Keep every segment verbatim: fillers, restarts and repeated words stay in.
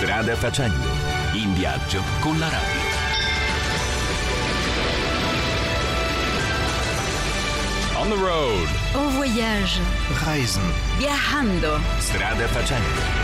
Strada facendo, in viaggio con la radio. On the road. En voyage. Reisen. Viajando. Strada facendo.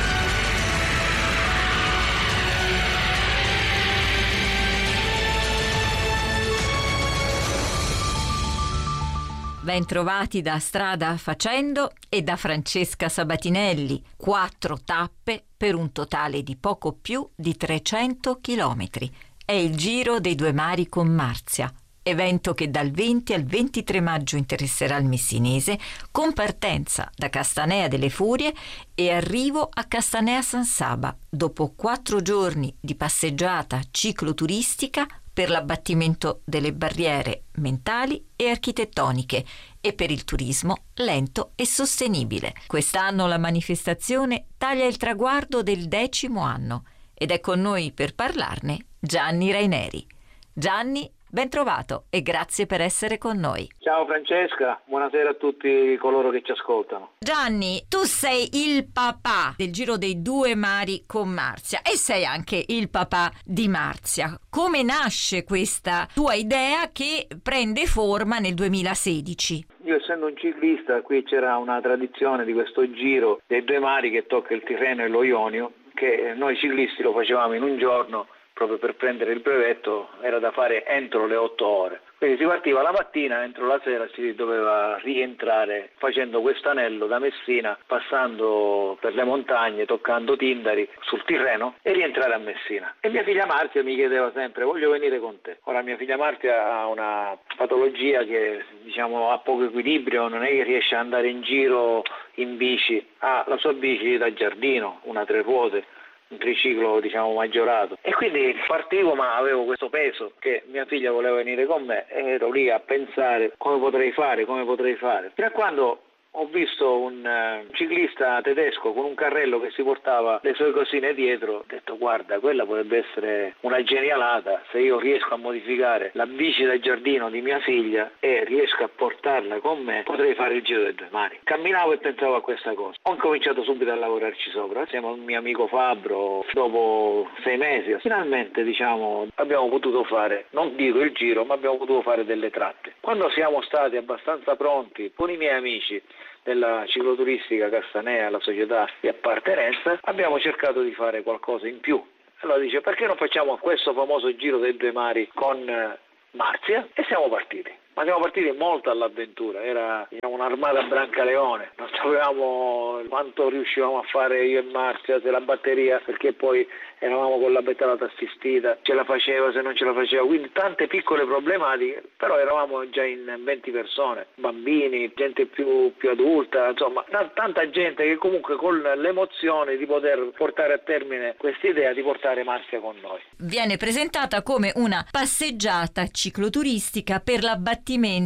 Bentrovati da Strada Facendo e da Francesca Sabatinelli. Quattro tappe per un totale di poco più di trecento chilometri. È il Giro dei Due Mari con Marzia, evento che dal venti al ventitré maggio interesserà il messinese, con partenza da Castanea delle Furie e arrivo a Castanea San Saba, dopo quattro giorni di passeggiata cicloturistica per l'abbattimento delle barriere mentali e architettoniche e per il turismo lento e sostenibile. Quest'anno la manifestazione taglia il traguardo del decimo anno ed è con noi per parlarne Gianni Raineri. Gianni, ben trovato e grazie per essere con noi. Ciao Francesca, buonasera a tutti coloro che ci ascoltano. Gianni, tu sei il papà del Giro dei Due Mari con Marzia e sei anche il papà di Marzia. Come nasce questa tua idea che prende forma nel duemilasedici? Io essendo un ciclista, qui c'era una tradizione di questo Giro dei Due Mari che tocca il Tirreno e lo Ionio, che noi ciclisti lo facevamo in un giorno. Proprio per prendere il brevetto era da fare entro le otto ore. Quindi si partiva la mattina, entro la sera si doveva rientrare facendo questo anello da Messina, passando per le montagne, toccando Tindari sul Tirreno e rientrare a Messina. E mia figlia Marzia mi chiedeva sempre: voglio venire con te. Ora mia figlia Marzia ha una patologia che diciamo ha poco equilibrio, non è che riesce ad andare in giro in bici, ha la sua bici da giardino, una tre ruote, un triciclo diciamo maggiorato, e quindi partivo ma avevo questo peso che mia figlia voleva venire con me e ero lì a pensare come potrei fare, come potrei fare, fino a quando ho visto un uh, ciclista tedesco con un carrello che si portava le sue cosine dietro. Ho detto: guarda, quella potrebbe essere una genialata se io riesco a modificare la bici da giardino di mia figlia e riesco a portarla con me, potrei fare il Giro dei Due Mari. Camminavo e pensavo a questa cosa. Ho cominciato subito a lavorarci sopra assieme al mio amico Fabbro. Dopo sei mesi finalmente diciamo abbiamo potuto fare, non dico il giro, ma abbiamo potuto fare delle tratte. Quando siamo stati abbastanza pronti con i miei amici della cicloturistica Castanea, la società di appartenenza, abbiamo cercato di fare qualcosa in più. Allora dice: perché non facciamo questo famoso Giro dei Due Mari con Marzia? E siamo partiti. Ma siamo partiti molto all'avventura, era diciamo, un'armata Brancaleone, non sapevamo quanto riuscivamo a fare io e Marzia, se la batteria, perché poi eravamo con la pedalata assistita, ce la faceva, se non ce la faceva, quindi tante piccole problematiche, però eravamo già in venti persone, bambini, gente più, più adulta, insomma t- tanta gente che comunque con l'emozione di poter portare a termine questa idea di portare Marzia con noi. Viene presentata come una passeggiata cicloturistica per l'abbattimento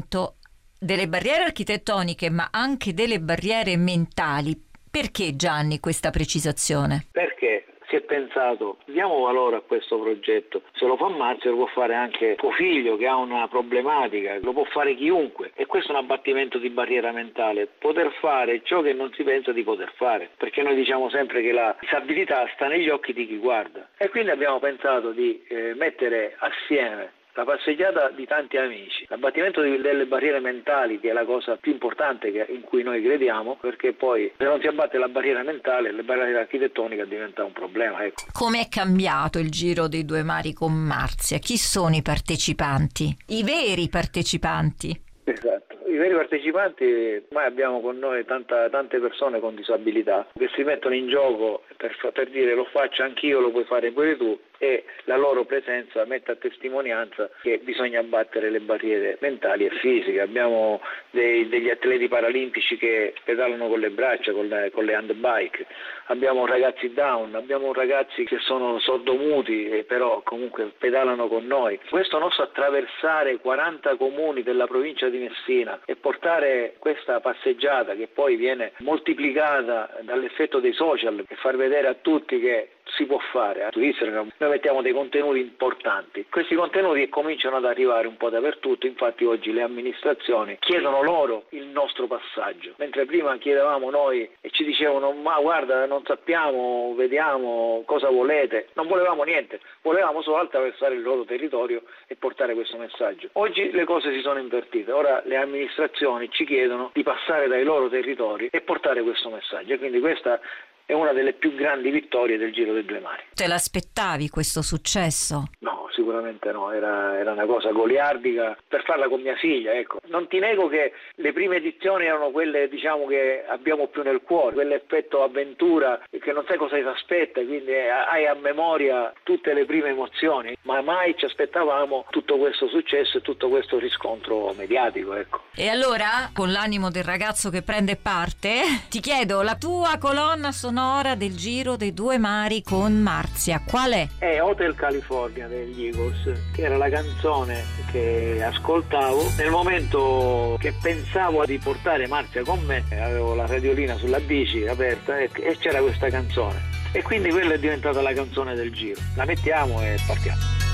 delle barriere architettoniche ma anche delle barriere mentali. Perché, Gianni, questa precisazione? Perché si è pensato: diamo valore a questo progetto, se lo fa Marzia lo può fare anche tuo figlio che ha una problematica, lo può fare chiunque, e questo è un abbattimento di barriera mentale, poter fare ciò che non si pensa di poter fare, perché noi diciamo sempre che la disabilità sta negli occhi di chi guarda, e quindi abbiamo pensato di eh, mettere assieme la passeggiata di tanti amici, l'abbattimento delle barriere mentali, che è la cosa più importante che, in cui noi crediamo, perché poi se non si abbatte la barriera mentale, la barriera architettonica diventa un problema. Ecco. Come è cambiato il Giro dei Due Mari con Marzia? Chi sono i partecipanti? I veri partecipanti? Esatto. I veri partecipanti, ormai abbiamo con noi tanta, tante persone con disabilità che si mettono in gioco per, per dire: lo faccio anch'io, lo puoi fare pure tu, e la loro presenza mette a testimonianza che bisogna abbattere le barriere mentali e fisiche. Abbiamo dei, degli atleti paralimpici che pedalano con le braccia, con le, con le handbike, abbiamo ragazzi down, abbiamo ragazzi che sono sordomuti e però comunque pedalano con noi. Questo nostro attraversare quaranta comuni della provincia di Messina e portare questa passeggiata, che poi viene moltiplicata dall'effetto dei social, e far vedere a tutti che si può fare. Su Instagram noi mettiamo dei contenuti importanti, questi contenuti cominciano ad arrivare un po' dappertutto, infatti oggi le amministrazioni chiedono loro il nostro passaggio, mentre prima chiedevamo noi e ci dicevano ma guarda non sappiamo, vediamo cosa volete, non volevamo niente, volevamo solo attraversare il loro territorio e portare questo messaggio. Oggi le cose si sono invertite, ora le amministrazioni ci chiedono di passare dai loro territori e portare questo messaggio, e quindi questa è una delle più grandi vittorie del Giro dei Due Mari. Te l'aspettavi questo successo? No, sicuramente no, era, era una cosa goliardica per farla con mia figlia, ecco. Non ti nego che le prime edizioni erano quelle, diciamo, che abbiamo più nel cuore, quell'effetto avventura che non sai cosa ti aspetta, quindi hai a memoria tutte le prime emozioni, ma mai ci aspettavamo tutto questo successo e tutto questo riscontro mediatico, ecco. E allora, con l'animo del ragazzo che prende parte, ti chiedo la tua colonna sonora del Giro dei Due Mari con Marzia, qual è? È Hotel California degli Eagles, che era la canzone che ascoltavo nel momento che pensavo di portare Marzia con me. Avevo la radiolina sulla bici aperta e, e c'era questa canzone, e quindi quella è diventata la canzone del Giro. La mettiamo e partiamo.